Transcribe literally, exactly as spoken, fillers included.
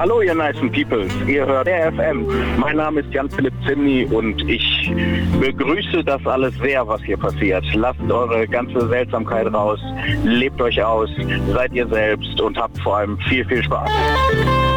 Hallo ihr nicen Peoples, ihr hört R F M. Mein Name ist Jan-Philipp Zimny und ich begrüße das alles sehr, was hier passiert. Lasst eure ganze Seltsamkeit raus, lebt euch aus, seid ihr selbst und habt vor allem viel, viel Spaß.